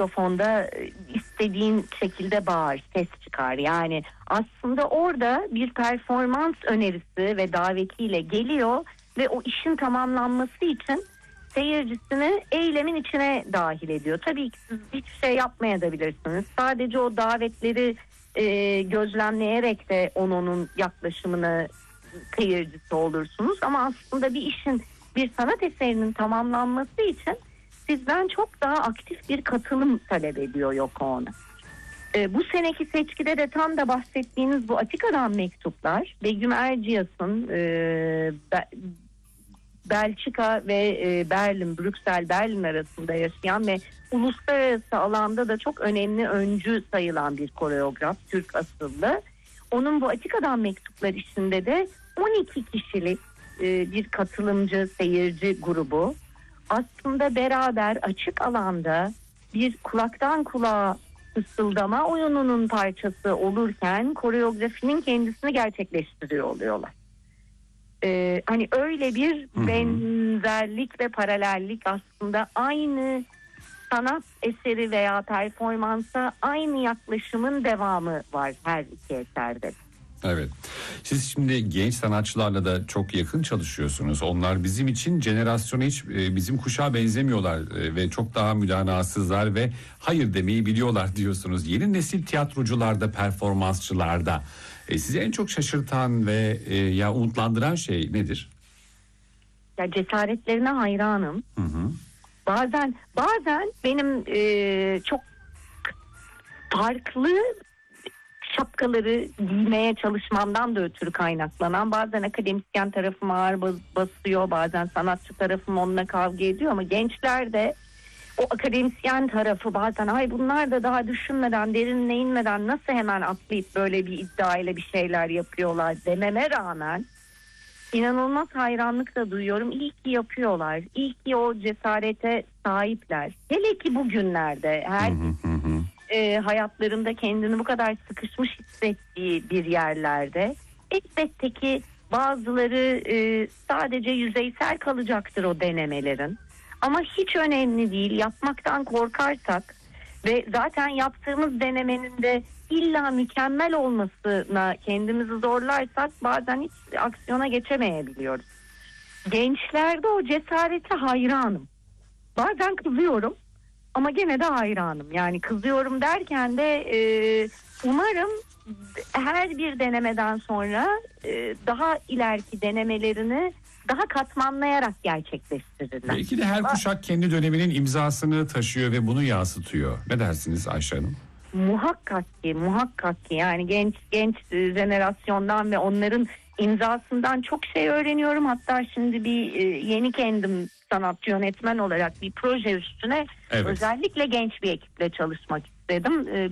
mikrofonda istediğin şekilde bağır, ses çıkar. Yani aslında orada bir performans önerisi ve davetiyle geliyor ve o işin tamamlanması için seyircisini eylemin içine dahil ediyor. Tabii ki siz hiçbir şey yapmayabilirsiniz. Sadece o davetleri gözlemleyerek de onun yaklaşımını seyircisi olursunuz. Ama aslında bir işin, bir sanat eserinin tamamlanması için sizden çok daha aktif bir katılım talep ediyor Yoko Ono. Bu seneki seçkide de tam da bahsettiğiniz bu Atika'dan mektuplar, Begüm Erciyes'in Belçika ve Brüksel-Berlin arasında yaşayan ve uluslararası alanda da çok önemli öncü sayılan bir koreograf, Türk asıllı. Onun bu Atika'dan mektuplar işinde de 12 kişilik bir katılımcı, seyirci grubu aslında beraber açık alanda bir kulaktan kulağa fısıldama oyununun parçası olurken koreografinin kendisini gerçekleştiriyor oluyorlar. Hani öyle bir benzerlik ve paralellik, aslında aynı sanat eseri veya performansa aynı yaklaşımın devamı var her iki eserde. Evet. Siz şimdi genç sanatçılarla da çok yakın çalışıyorsunuz. Onlar bizim için jenerasyona hiç bizim kuşağa benzemiyorlar ve çok daha müdanasızlar ve hayır demeyi biliyorlar diyorsunuz. Yeni nesil tiyatrocularda, performansçılarda sizi en çok şaşırtan ve ya umutlandıran şey nedir? Ya cesaretlerine hayranım. Bazen benim çok farklı şapkaları giymeye çalışmamdan da ötürü kaynaklanan, bazen akademisyen tarafım ağır basıyor, bazen sanatçı tarafım onunla kavga ediyor, ama gençler de o akademisyen tarafı bazen ay bunlar da daha düşünmeden, derinine inmeden nasıl hemen atlayıp böyle bir iddiayla bir şeyler yapıyorlar dememe rağmen inanılmaz hayranlık da duyuyorum. İyi ki yapıyorlar. İyi ki o cesarete sahipler. Hele ki bugünlerde hayatlarında kendini bu kadar sıkışmış hissettiği bir yerlerde elbette ki bazıları sadece yüzeysel kalacaktır o denemelerin. Ama hiç önemli değil. Yapmaktan korkarsak ve zaten yaptığımız denemenin de illa mükemmel olmasına kendimizi zorlarsak bazen hiç aksiyona geçemeyebiliyoruz. Gençlerde o cesarete hayranım. Bazen kızıyorum ama gene de hayranım. Yani kızıyorum derken de umarım her bir denemeden sonra daha ileriki denemelerini daha katmanlayarak gerçekleştirirler. Belki de her kuşak kendi döneminin imzasını taşıyor ve bunu yansıtıyor. Ne dersiniz Ayşe Hanım? Muhakkak ki yani genç jenerasyondan ve onların imzasından çok şey öğreniyorum. Hatta şimdi bir yeni kendim sanatçı yönetmen olarak bir proje üstüne özellikle genç bir ekiple çalışmak istedim.